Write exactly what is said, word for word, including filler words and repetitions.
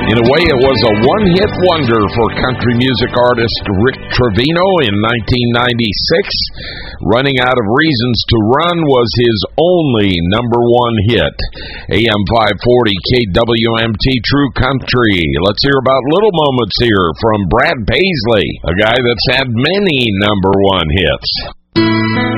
In a way, it was a one-hit wonder for country music artist Rick Trevino in nineteen ninety-six. Running Out of Reasons to Run was his only number one hit. A M five forty K W M T True Country. Let's hear about little moments here from Brad Paisley, a guy that's had many number one hits.